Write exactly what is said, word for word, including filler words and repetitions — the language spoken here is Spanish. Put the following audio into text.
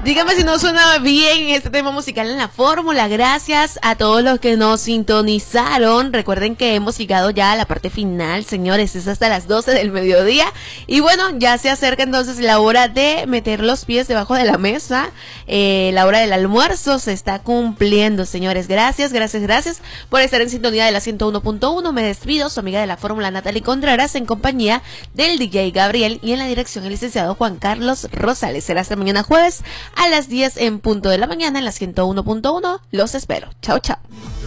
Dígame si no suena bien este tema musical en la fórmula. Gracias a todos los que nos sintonizaron. Recuerden que hemos llegado ya a la parte final, señores. Es hasta las doce del mediodía. Y bueno, ya se acerca entonces la hora de meter los pies debajo de la mesa. Eh, la hora del almuerzo se está cumpliendo, señores. Gracias, gracias, gracias por estar en sintonía de la ciento uno punto uno. Me despido, su amiga de la fórmula Natalie Contreras, en compañía del D J Gabriel y en la dirección el licenciado Juan Carlos Rosales. Será hasta mañana jueves a las diez en punto de la mañana en la ciento uno punto uno. Los espero. Chao, chao.